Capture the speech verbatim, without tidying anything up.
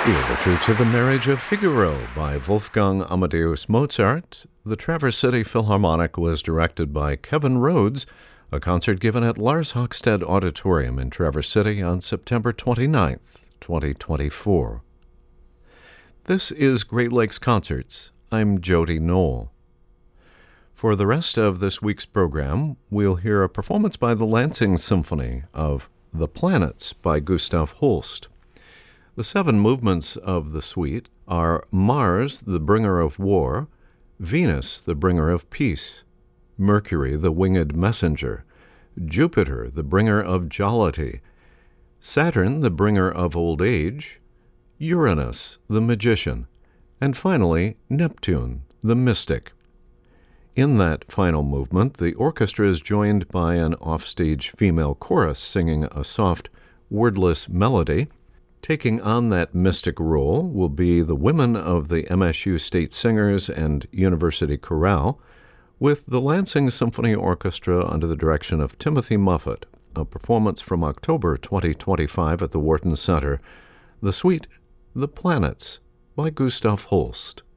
The overture to The Marriage of Figaro by Wolfgang Amadeus Mozart. The Traverse City Philharmonic was directed by Kevin Rhodes, a concert given at Lars Hochstedt Auditorium in Traverse City on September twenty-ninth, twenty twenty-four. This is Great Lakes Concerts. I'm Jody Knoll. For the rest of this week's program, we'll hear a performance by the Lansing Symphony of The Planets by Gustav Holst. The seven movements of the suite are Mars, the bringer of war, Venus, the bringer of peace, Mercury, the winged messenger, Jupiter, the bringer of jollity, Saturn, the bringer of old age, Uranus, the magician, and finally Neptune, the mystic. In that final movement, the orchestra is joined by an offstage female chorus singing a soft, wordless melody. Taking on that mystic role will be the women of the M S U State Singers and University Chorale, with the Lansing Symphony Orchestra under the direction of Timothy Muffet, a performance from October twenty twenty-five at the Wharton Center, the suite The Planets by Gustav Holst.